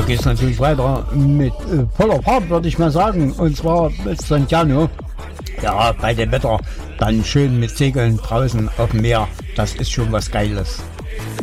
geht es natürlich weiter mit voller Fahrt, würde ich mal sagen. Und zwar mit Santiano. Ja, bei dem Wetter dann schön mit Segeln draußen auf dem Meer. Das ist schon was Geiles.